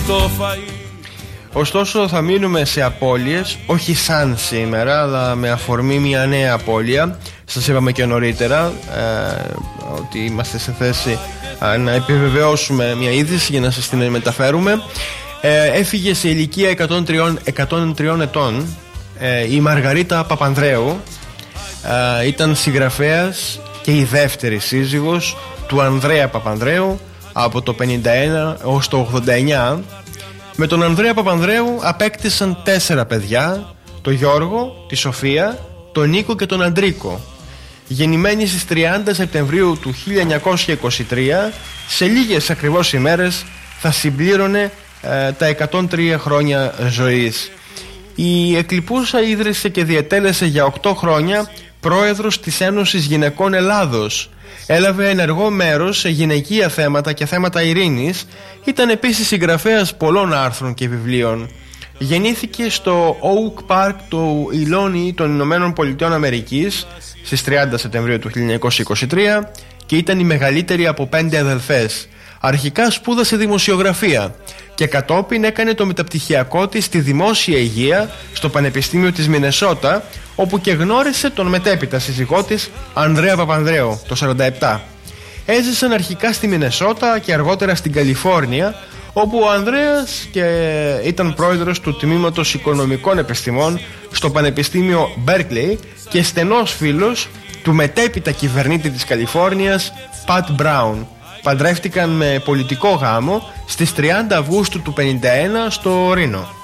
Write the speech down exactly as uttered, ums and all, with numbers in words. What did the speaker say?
το φαΐ. Ωστόσο θα μείνουμε σε απώλειες, όχι σαν σήμερα, αλλά με αφορμή μια νέα απώλεια. Σας είπαμε και νωρίτερα ε, ότι είμαστε σε θέση ε, να επιβεβαιώσουμε μια είδηση για να σας την μεταφέρουμε. ε, Έφυγε σε ηλικία εκατόν τρία ετών ε, η Μαργαρίτα Παπανδρέου. ε, Ήταν συγγραφέας και η δεύτερη σύζυγος του Ανδρέα Παπανδρέου από το πενήντα ένα έως το ογδόντα εννιά. Με τον Ανδρέα Παπανδρέου απέκτησαν τέσσερα παιδιά: τον Γιώργο, τη Σοφία, τον Νίκο και τον Αντρίκο. Γεννημένοι στις τριάντα Σεπτεμβρίου του χίλια εννιακόσια είκοσι τρία, σε λίγες ακριβώς ημέρες θα συμπλήρωνε ε, τα εκατόν τρία χρόνια ζωής. Η εκλειπούσα ίδρυσε και διετέλεσε για οκτώ χρόνια πρόεδρος της Ένωσης Γυναικών Ελλάδος. Έλαβε ενεργό μέρος σε γυναικεία θέματα και θέματα ειρήνης. Ήταν επίσης συγγραφέας πολλών άρθρων και βιβλίων. Γεννήθηκε στο Oak Park του Illinois των Ηνωμένων Πολιτειών Αμερικής στις τριάντα Σεπτεμβρίου του χίλια εννιακόσια είκοσι τρία και ήταν η μεγαλύτερη από πέντε αδελφές. Αρχικά σπούδασε δημοσιογραφία και κατόπιν έκανε το μεταπτυχιακό της στη δημόσια υγεία στο Πανεπιστήμιο της Μινεσότα, όπου και γνώρισε τον μετέπειτα σύζυγό της Ανδρέα Παπανδρέου το σαράντα επτά. Έζησαν αρχικά στη Μινεσότα και αργότερα στην Καλιφόρνια, όπου ο Ανδρέας και ήταν πρόεδρος του Τμήματος Οικονομικών Επιστημών στο Πανεπιστήμιο Μπέρκλεϊ και στενός φίλος του μετέπειτα κυβερνήτη της Καλιφόρνιας Πατ Μπράουν. Παντρεύτηκαν με πολιτικό γάμο στις τριάντα Αυγούστου του πενήντα ένα στο Ρήνο.